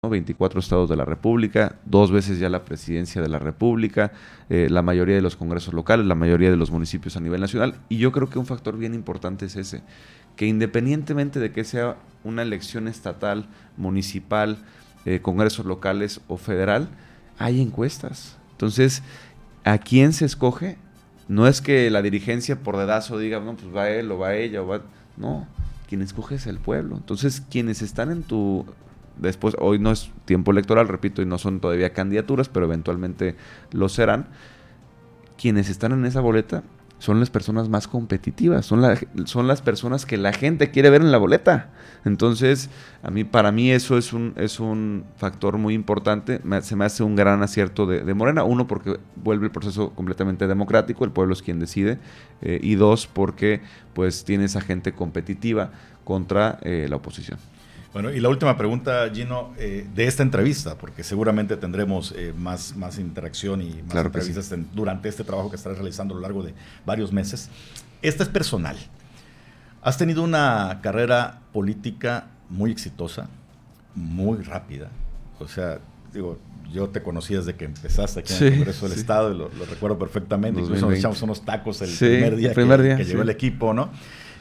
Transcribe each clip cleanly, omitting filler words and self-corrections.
24 estados de la República, 2 veces ya la presidencia de la República, la mayoría de los congresos locales, la mayoría de los municipios a nivel nacional, y yo creo que un factor bien importante es ese, que independientemente de que sea una elección estatal, municipal, congresos locales o federal, hay encuestas. Entonces, ¿a quién se escoge? No es que la dirigencia por dedazo diga, no, pues va él o va ella, o va... No, quien escoge es el pueblo. Entonces, quienes están en tu... Después, hoy no es tiempo electoral, repito, y no son todavía candidaturas, pero eventualmente lo serán. Quienes están en esa boleta son las personas más competitivas, son las personas que la gente quiere ver en la boleta. Entonces, para mí eso es un factor muy importante. Se me hace un gran acierto de Morena. Uno, porque vuelve el proceso completamente democrático, el pueblo es quien decide. Y dos, porque pues tiene esa gente competitiva contra la oposición. Bueno, y la última pregunta, Gino, de esta entrevista, porque seguramente tendremos más interacción y más entrevistas durante este trabajo que estarás realizando a lo largo de varios meses. Esta es personal. Has tenido una carrera política muy exitosa, muy rápida. O sea, digo, yo te conocí desde que empezaste aquí en el Congreso del Estado, y lo recuerdo perfectamente. 2020. Incluso nos echamos unos tacos el primer día que llegó el equipo, ¿no?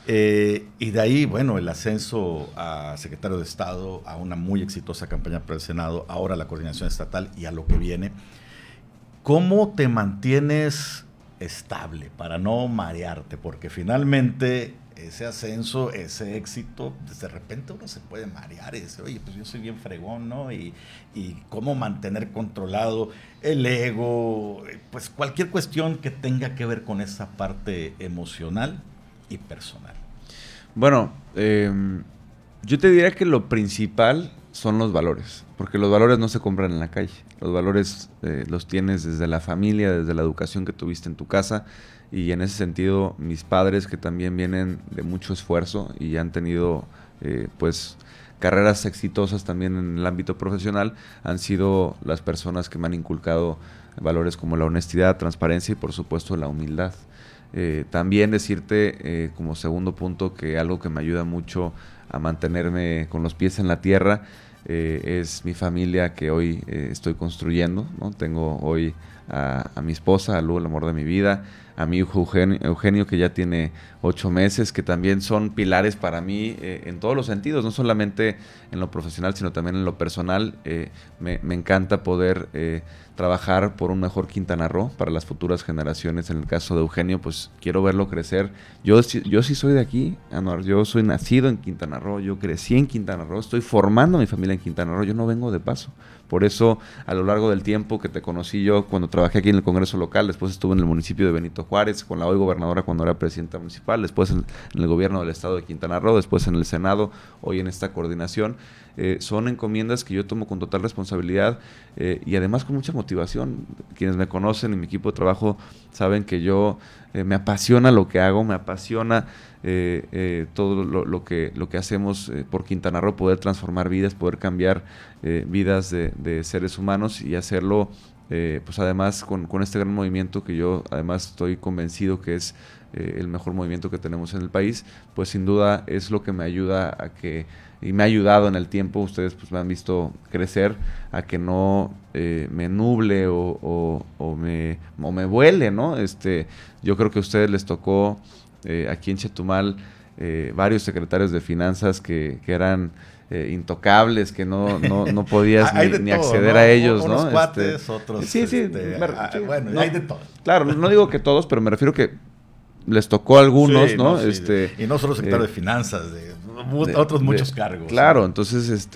Y de ahí, bueno, el ascenso a secretario de Estado, a una muy exitosa campaña para el Senado, ahora la coordinación estatal y a lo que viene. ¿Cómo te mantienes estable para no marearte? Porque finalmente ese ascenso, ese éxito, de repente uno se puede marear y dice, oye, pues yo soy bien fregón, ¿no? Y cómo mantener controlado el ego, pues cualquier cuestión que tenga que ver con esa parte emocional y personal. Bueno, yo te diría que lo principal son los valores, porque los valores no se compran en la calle. Los valores los tienes desde la familia, desde la educación que tuviste en tu casa, y en ese sentido mis padres, que también vienen de mucho esfuerzo y han tenido pues carreras exitosas también en el ámbito profesional, han sido las personas que me han inculcado valores como la honestidad, transparencia y por supuesto la humildad. También decirte como segundo punto que algo que me ayuda mucho a mantenerme con los pies en la tierra es mi familia que hoy estoy construyendo, ¿no? Tengo hoy a mi esposa, a Lu, el amor de mi vida, a mi hijo Eugenio, que ya tiene 8 meses, que también son pilares para mí en todos los sentidos, no solamente en lo profesional, sino también en lo personal. Me encanta poder trabajar por un mejor Quintana Roo para las futuras generaciones. En el caso de Eugenio, pues quiero verlo crecer. Yo sí soy de aquí, Anuar, yo soy nacido en Quintana Roo, yo crecí en Quintana Roo, estoy formando a mi familia en Quintana Roo, yo no vengo de paso. Por eso, a lo largo del tiempo que te conocí yo, cuando trabajé aquí en el Congreso local, después estuve en el municipio de Benito Juárez, con la hoy gobernadora cuando era presidenta municipal, después en el gobierno del estado de Quintana Roo, después en el Senado, hoy en esta coordinación. Son encomiendas que yo tomo con total responsabilidad y además con mucha motivación. Quienes me conocen en mi equipo de trabajo saben que yo me apasiona lo que hago, me apasiona todo lo que hacemos por Quintana Roo, poder transformar vidas, poder cambiar vidas de seres humanos y hacerlo pues además con este gran movimiento que yo además estoy convencido que es el mejor movimiento que tenemos en el país, pues sin duda es lo que me ayuda a que, y me ha ayudado en el tiempo, ustedes pues me han visto crecer, a que no me nuble o me vuele, ¿no? Yo creo que a ustedes les tocó aquí en Chetumal varios secretarios de finanzas que eran intocables, que no podías ni acceder, ¿no?, a ellos, unos ¿no? Cuates, otros sí, bueno, no, hay de todo. Claro, no digo que todos, pero me refiero que les tocó a algunos, ¿no? Sí. Y no solo secretario de finanzas, otros muchos cargos. Claro, ¿no? Entonces,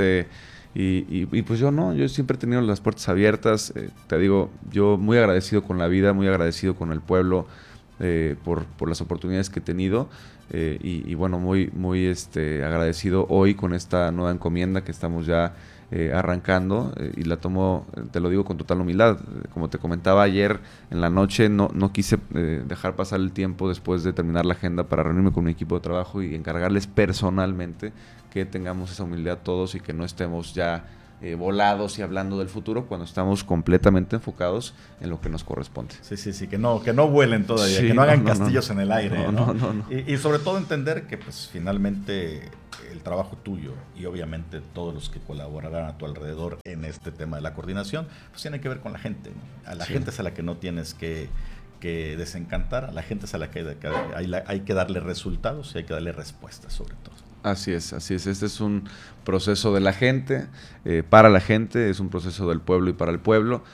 y pues yo siempre he tenido las puertas abiertas, te digo, yo muy agradecido con la vida, muy agradecido con el pueblo, por las oportunidades que he tenido, y bueno, muy agradecido hoy con esta nueva encomienda que estamos ya arrancando, y la tomo, te lo digo con total humildad. Como te comentaba ayer en la noche, no quise dejar pasar el tiempo después de terminar la agenda para reunirme con mi equipo de trabajo y encargarles personalmente que tengamos esa humildad todos y que no estemos ya volados y hablando del futuro cuando estamos completamente enfocados en lo que nos corresponde. Sí, que no vuelen todavía, que no hagan castillos en el aire. No. Y sobre todo entender que pues finalmente el trabajo tuyo y obviamente todos los que colaborarán a tu alrededor en este tema de la coordinación, pues tiene que ver con la gente, ¿no? A la gente es a la que no tienes que desencantar, a la gente es a la que hay que darle resultados y hay que darle respuestas sobre todo. Así es. Este es un proceso de la gente, para la gente, es un proceso del pueblo y para el pueblo.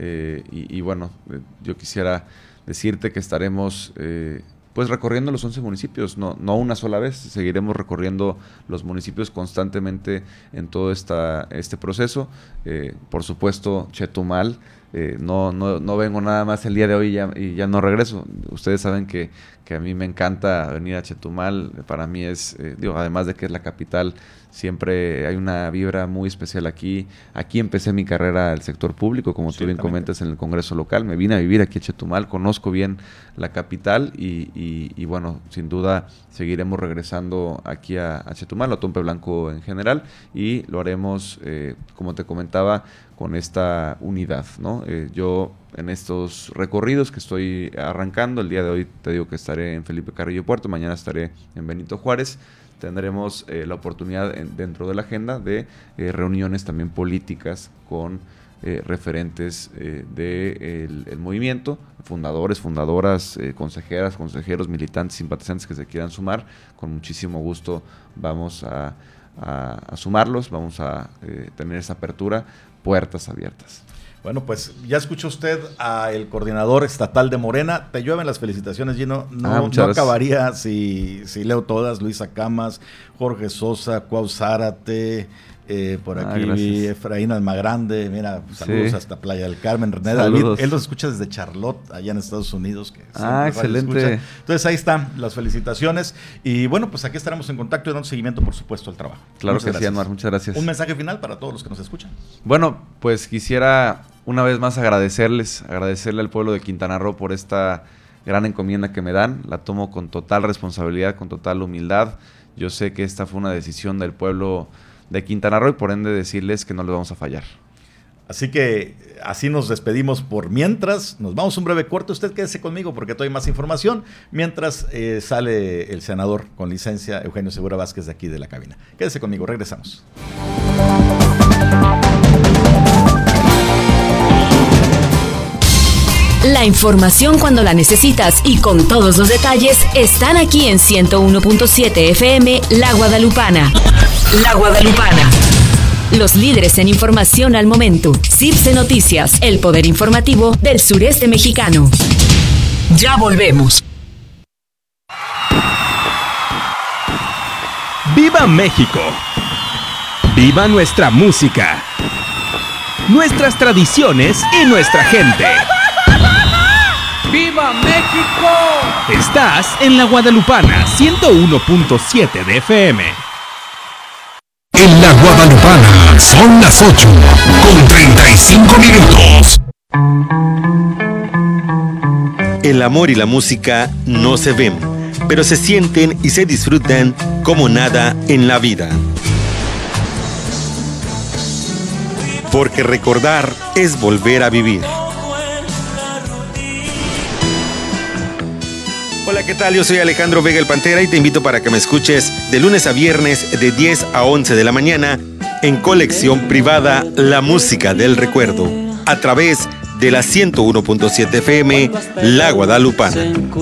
Y bueno, yo quisiera decirte que estaremos pues recorriendo los 11 municipios, no una sola vez, seguiremos recorriendo los municipios constantemente en todo este proceso. Por supuesto, Chetumal, no vengo nada más el día de hoy y ya no regreso. Ustedes saben que a mí me encanta venir a Chetumal, para mí es, además de que es la capital, siempre hay una vibra muy especial aquí. Aquí empecé mi carrera del sector público, como tú bien comentas, en el Congreso local. Me vine a vivir aquí a Chetumal, conozco bien la capital y bueno, sin duda seguiremos regresando aquí a Chetumal, a Otompe Blanco en general, y lo haremos, como te comentaba, con esta unidad, ¿no? Yo en estos recorridos que estoy arrancando, el día de hoy te digo que estaré en Felipe Carrillo Puerto, mañana estaré en Benito Juárez. Tendremos la oportunidad dentro de la agenda de reuniones también políticas con referentes del movimiento, fundadores, fundadoras, consejeras, consejeros, militantes, simpatizantes que se quieran sumar. Con muchísimo gusto vamos a sumarlos, vamos a tener esa apertura, puertas abiertas. Bueno, pues ya escuchó usted al coordinador estatal de Morena. Te llueven las felicitaciones, Gino. No acabaría si leo todas. Luisa Camas, Jorge Sosa, Cuau Zárate, por aquí vi Efraín Almagrande. Mira, saludos hasta Playa del Carmen. René David, él los escucha desde Charlotte, allá en Estados Unidos. Que excelente. Entonces ahí están las felicitaciones. Y bueno, pues aquí estaremos en contacto y dando seguimiento, por supuesto, al trabajo. Claro que sí, Anuar, muchas gracias. Un mensaje final para todos los que nos escuchan. Bueno, pues quisiera una vez más agradecerle al pueblo de Quintana Roo por esta gran encomienda que me dan. La tomo con total responsabilidad, con total humildad. Yo sé que esta fue una decisión del pueblo de Quintana Roo y por ende decirles que no les vamos a fallar. Así que así nos despedimos por mientras. Nos vamos a un breve corte. Usted quédese conmigo porque doy más información. Mientras sale el senador con licencia, Eugenio Segura Vázquez, de aquí de la cabina. Quédese conmigo, regresamos. La información cuando la necesitas y con todos los detalles están aquí en 101.7 FM La Guadalupana. La Guadalupana. Los líderes en información al momento. CIPSE Noticias, el poder informativo del sureste mexicano. Ya volvemos. ¡Viva México! ¡Viva nuestra música! Nuestras tradiciones y nuestra gente. ¡Viva México! Estás en La Guadalupana, 101.7 de FM. En La Guadalupana son las 8:35. El amor y la música no se ven, pero se sienten y se disfrutan como nada en la vida. Porque recordar es volver a vivir. Hola, ¿qué tal? Yo soy Alejandro Vega el Pantera y te invito para que me escuches de lunes a viernes de 10 a 11 de la mañana en Colección Privada La Música del Recuerdo a través de la 101.7 FM La Guadalupana.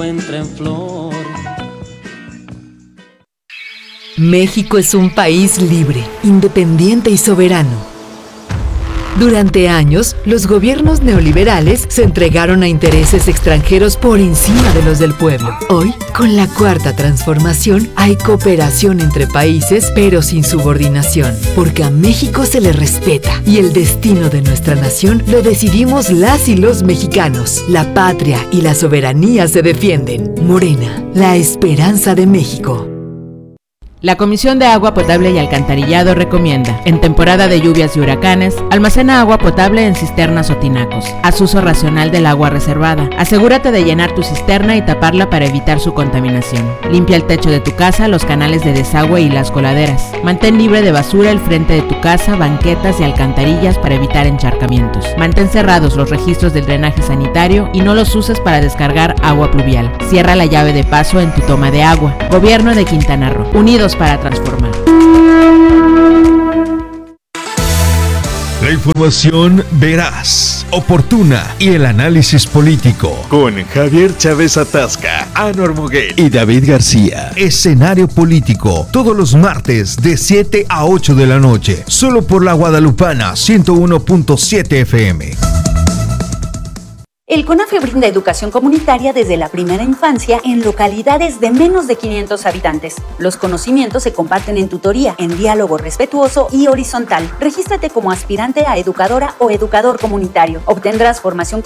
México es un país libre, independiente y soberano. Durante años, los gobiernos neoliberales se entregaron a intereses extranjeros por encima de los del pueblo. Hoy, con la Cuarta Transformación, hay cooperación entre países, pero sin subordinación, porque a México se le respeta y el destino de nuestra nación lo decidimos las y los mexicanos. La patria y la soberanía se defienden. Morena, la esperanza de México. La Comisión de Agua Potable y Alcantarillado recomienda, en temporada de lluvias y huracanes, almacena agua potable en cisternas o tinacos. Haz uso racional del agua reservada. Asegúrate de llenar tu cisterna y taparla para evitar su contaminación. Limpia el techo de tu casa, los canales de desagüe y las coladeras. Mantén libre de basura el frente de tu casa, banquetas y alcantarillas para evitar encharcamientos. Mantén cerrados los registros del drenaje sanitario y no los uses para descargar agua pluvial. Cierra la llave de paso en tu toma de agua. Gobierno de Quintana Roo. Unidos para transformar. La información veraz, oportuna y el análisis político. Con Javier Chávez Atasca, Anwar Moguel y David García. Escenario político, todos los martes de 7 a 8 de la noche. Solo por La Guadalupana 101.7 FM. El CONAFE brinda educación comunitaria desde la primera infancia en localidades de menos de 500 habitantes. Los conocimientos se comparten en tutoría, en diálogo respetuoso y horizontal. Regístrate como aspirante a educadora o educador comunitario. Obtendrás formación